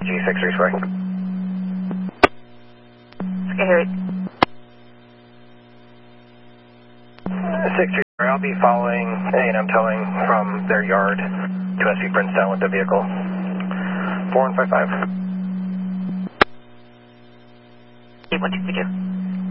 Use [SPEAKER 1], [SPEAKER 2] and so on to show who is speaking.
[SPEAKER 1] G63 Square.
[SPEAKER 2] Okay, Harry.
[SPEAKER 1] 63 Square, I'll be following A&M towing from their yard to SV Princetown with the vehicle. 4155.
[SPEAKER 2] 1232.